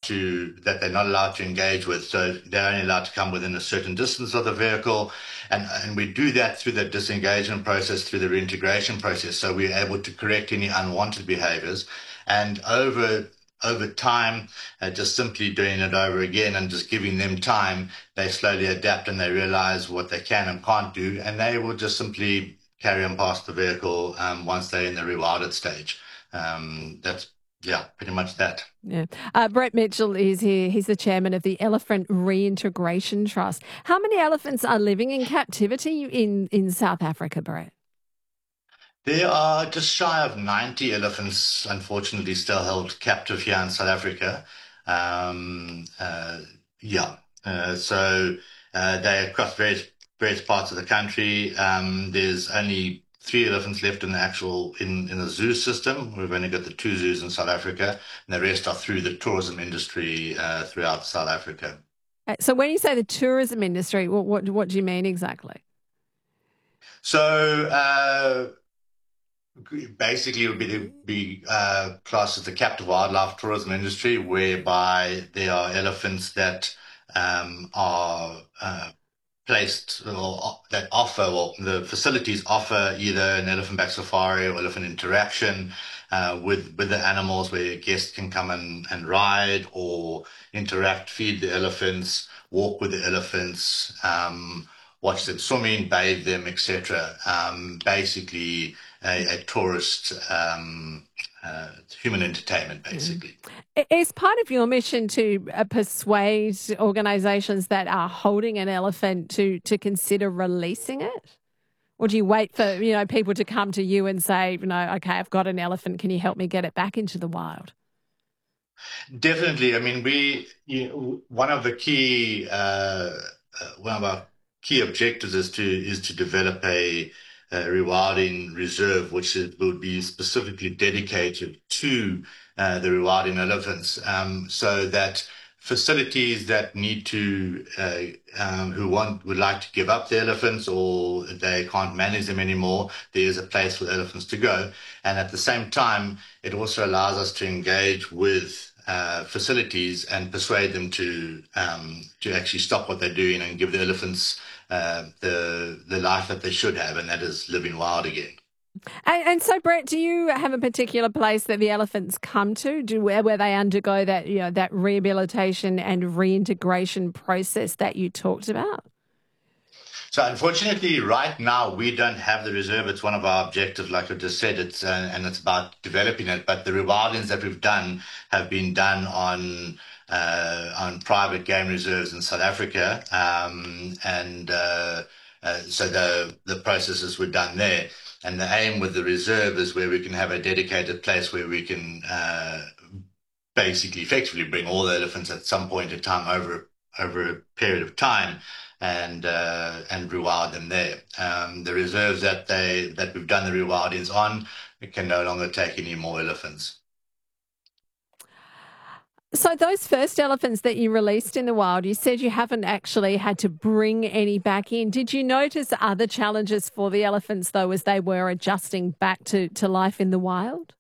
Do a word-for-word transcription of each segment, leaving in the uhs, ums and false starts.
to that they're not allowed to engage with. So they're only allowed to come within a certain distance of the vehicle, and and we do that through the disengagement process, through the reintegration process. So we're able to correct any unwanted behaviours, and over over time, uh, just simply doing it over again and just giving them time, they slowly adapt and they realise what they can and can't do, and they will just simply carry on past the vehicle um, once they're in the rewilded stage. Um, that's, yeah, pretty much that. Yeah. Uh, Brett Mitchell is here. He's the chairman of the Elephant Reintegration Trust. How many elephants are living in captivity in, in South Africa, Brett? There are just shy of ninety elephants, unfortunately, still held captive here in South Africa. Um, uh, yeah, uh, so uh, they're across various various parts of the country. Um, there's only three elephants left in the actual in, in the zoo system. We've only got the two zoos in South Africa, and the rest are through the tourism industry uh, throughout South Africa. So when you say the tourism industry, what what, what do you mean exactly? So. Uh, Basically, it would be, be uh, classed as the captive wildlife tourism industry, whereby there are elephants that um, are uh, placed or that offer, or the facilities offer either an elephant-back safari or elephant interaction uh, with with the animals, where guests can come and, and ride or interact, feed the elephants, walk with the elephants, um, watch them swimming, bathe them, et cetera. Um, basically, a, a tourist um, uh, human entertainment, basically. Mm. Is part of your mission to uh, persuade organisations that are holding an elephant to to consider releasing it? Or do you wait for, you know, people to come to you and say, you know, okay, I've got an elephant, can you help me get it back into the wild? Definitely. I mean, we, you know, one of the key, uh, uh, one of our key objectives is to is to develop a, a rewilding reserve, which is, will be specifically dedicated to uh, the rewilding elephants, um, so that facilities that need to uh, um, who want would like to give up the elephants, or they can't manage them anymore, there is a place for the elephants to go. And at the same time, it also allows us to engage with Uh, facilities and persuade them to um, to actually stop what they're doing and give the elephants uh, the the life that they should have, and that is living wild again. And, and so, Brett, do you have a particular place that the elephants come to, do where, where they undergo that, you know, that rehabilitation and reintegration process that you talked about? So unfortunately, right now, we don't have the reserve. It's one of our objectives, like I just said, it's uh, and it's about developing it. But the rewildings that we've done have been done on uh, on private game reserves in South Africa, um, and uh, uh, so the the processes were done there. And the aim with the reserve is where we can have a dedicated place where we can uh, basically, effectively, bring all the elephants at some point in time over over a period of time, and uh, and rewild them there. Um, the reserves that they that we've done the rewildings on, it can no longer take any more elephants. So those first elephants that you released in the wild, you said you haven't actually had to bring any back in. Did you notice other challenges for the elephants, though, as they were adjusting back to, to life in the wild?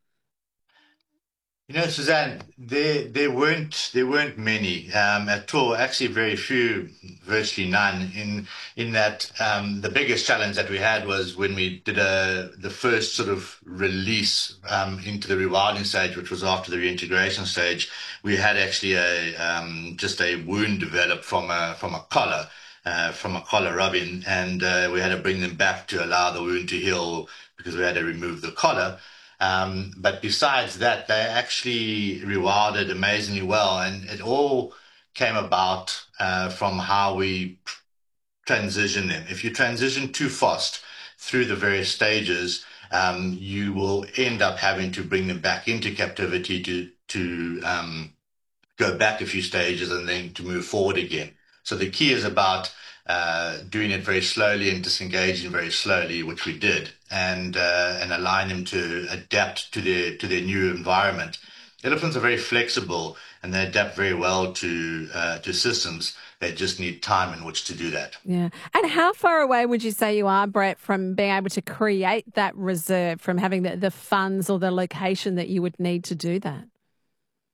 You know, Suzanne, there there weren't there weren't many um, at all. Actually, very few, virtually none. In in that, um, the biggest challenge that we had was when we did a the first sort of release um, into the rewilding stage, which was after the reintegration stage. We had actually a um, just a wound developed from a from a collar. Uh, from a collar rubbing, and uh, we had to bring them back to allow the wound to heal, because we had to remove the collar. Um, but besides that, they actually rewilded amazingly well, and it all came about uh, from how we transition them. If you transition too fast through the various stages, um, you will end up having to bring them back into captivity to to um, go back a few stages and then to move forward again. So the key is about uh, doing it very slowly and disengaging very slowly, which we did, and uh, and allowing them to adapt to their to their new environment. Elephants are very flexible and they adapt very well to uh, to systems. They just need time in which to do that. Yeah. And how far away would you say you are, Brett, from being able to create that reserve, from having the, the funds or the location that you would need to do that?